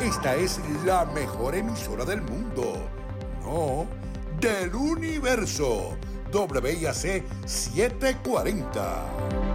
esta es la mejor emisora del mundo. No, del universo. WIAC 740.